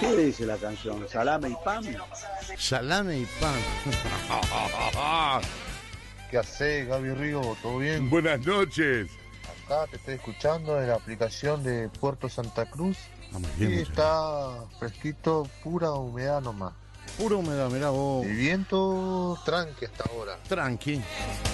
¿Qué dice la canción? ¿Salame y pan? Salame y pan. ¿Qué haces, Gaby Río? ¿Todo bien? Buenas noches. Acá te estoy escuchando de la aplicación de Puerto Santa Cruz. Vamos Y bien, está fresquito, pura humedad nomás. pura humedad, mirá vos. El viento tranqui hasta ahora. Tranqui.